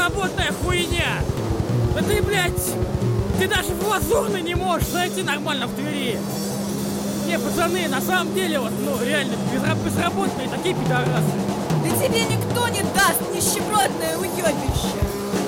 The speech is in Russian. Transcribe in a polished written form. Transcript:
безработная хуйня! Да ты, блядь, ты даже в Лазурный не можешь зайти нормально в Твери! Не, пацаны, на самом деле, вот, ну, реально, безработные такие пидорасы. Да тебе никто не даст, нищебродное уебище!